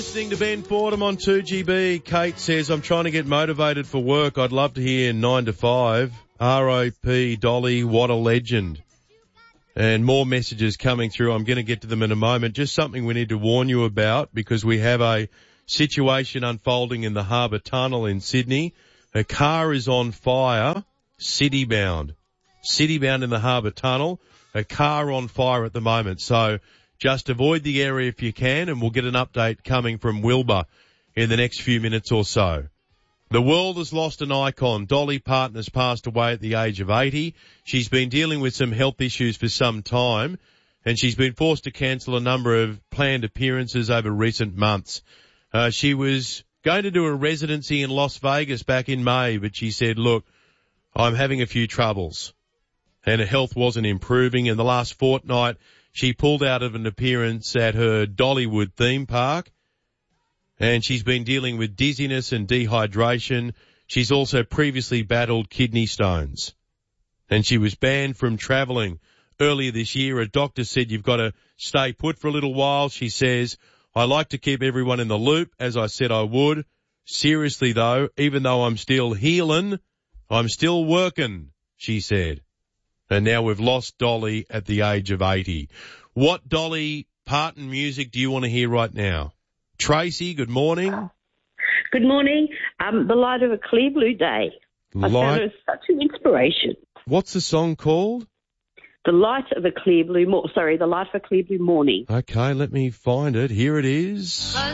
Listening to Ben Fordham on 2GB. Kate says, I'm trying to get motivated for work. I'd love to hear 9 to 5. R.I.P. Dolly, what a legend. And more messages coming through. I'm going to get to them in a moment. Just something we need to warn you about because we have a situation unfolding in the Harbour Tunnel in Sydney. A car is on fire, city-bound. City-bound in the Harbour Tunnel. A car on fire at the moment. So just avoid the area if you can, and we'll get an update coming from Wilbur in the next few minutes or so. The world has lost an icon. Dolly Parton has passed away at the age of 80. She's been dealing with some health issues for some time, and she's been forced to cancel a number of planned appearances over recent months. She was going to do a residency in Las Vegas back in May, but she said, look, I'm having a few troubles, and her health wasn't improving. In the last fortnight, she pulled out of an appearance at her Dollywood theme park, and she's been dealing with dizziness and dehydration. She's also previously battled kidney stones, and she was banned from travelling earlier this year. A doctor said you've got to stay put for a little while. She says, I like to keep everyone in the loop, as I said I would. Seriously, though, even though I'm still healing, I'm still working, she said. And now we've lost Dolly at the age of 80. What Dolly Parton music do you want to hear right now? Tracy, good morning. Good morning. The Light of a Clear Blue Day. I found her such an inspiration. What's the song called? The Light of a Clear Blue The Light of a Clear Blue Morning. Okay, let me find it. Here it is.